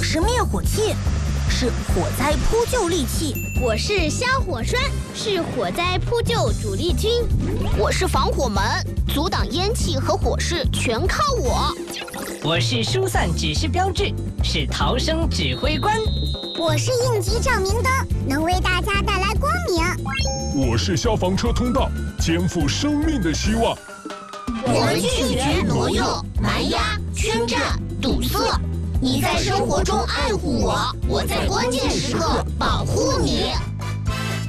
是灭火器，是火灾扑救利器。 我是消火栓，是火灾扑救主力军。 我是防火门，阻挡烟气和火势全靠我。 我是疏散指示标志，是逃生指挥官。 我是应急照明灯，能为大家带来光明。 我是消防车通道，肩负生命的希望。 我们拒绝挪用、蛮压、圈占、堵塞。你在生活中爱护我，我在关键时刻保护你。